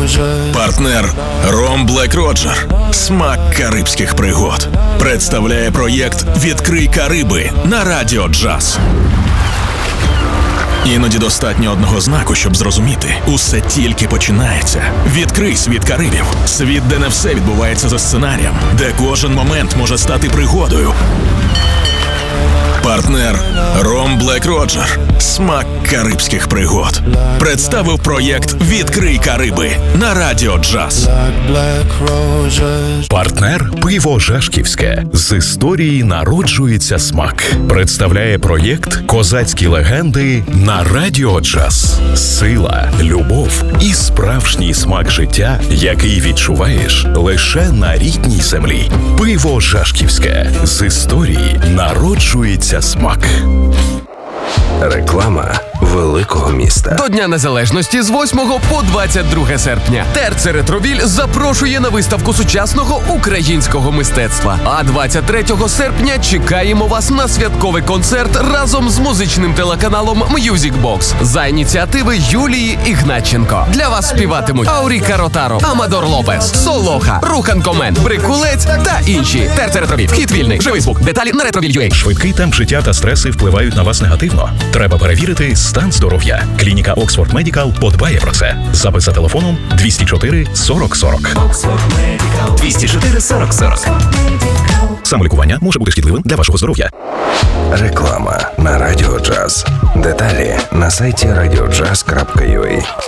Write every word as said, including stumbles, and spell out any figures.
Партнер Ром Блек Роджер. Смак карибських пригод. Представляє проєкт «Відкрий Кариби» на Радіо Джаз. Іноді достатньо одного знаку, щоб зрозуміти. Усе тільки починається. Відкрий світ Карибів. Світ, де не все відбувається за сценарієм. Де кожен момент може стати пригодою. Партнер Ром Блек Роджер. Смак карибських пригод. Представив проєкт «Відкрий Кариби» на Радіо Джаз. Партнер пиво Жашківське. З історії народжується смак. Представляє проєкт «Козацькі легенди» на Радіо Джаз. Сила, любов і справжній смак життя, який відчуваєш лише на рідній землі. Пиво Жашківське. З історії народжується смак. Реклама великого міста. До Дня Незалежності з восьмого по двадцять друге серпня. Терце Ретровіль запрошує на виставку сучасного українського мистецтва. А двадцять третього серпня чекаємо вас на святковий концерт разом з музичним телеканалом Music Box за ініціативи Юлії Ігнатченко. Для вас співатимуть Ауріка Ротаро, Амадор Лопес, Солоха, Рухан Комен, Брикулець та інші. Терце Ретровіль. Вхід вільний. Живий звук. Деталі на ретровіль.ua. Швидкий темп життя та стреси впливають на вас негативно? Треба перевірити стан здоров'я. Клініка Oxford Medical подбає про це. Запис за телефоном двісті чотири сорок сорок. двісті чотири сорок сорок. Самолікування може бути шкідливим для вашого здоров'я. Реклама на Радіо Джаз. Деталі на сайті радіо джаз крапка ю а.